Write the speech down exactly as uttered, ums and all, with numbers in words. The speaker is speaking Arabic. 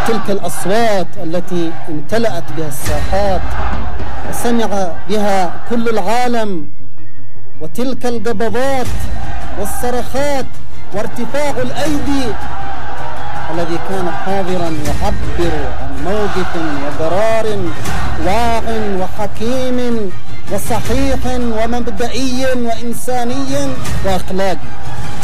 وتلك الأصوات التي امتلأت بها الساحات وسمع بها كل العالم، وتلك القبضات والصرخات وارتفاع الأيدي الذي كان حاضرا يعبر عن موقف وقرار واع وحكيم وصحيح ومبدئي وإنساني وأخلاقي.